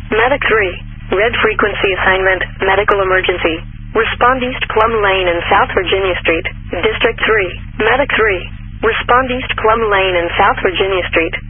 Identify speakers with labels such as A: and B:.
A: Medic 3. Red frequency assignment, medical emergency. Respond East Plum Lane and South Virginia Street, District 3. Medic 3. Respond East Plum Lane and South Virginia Street,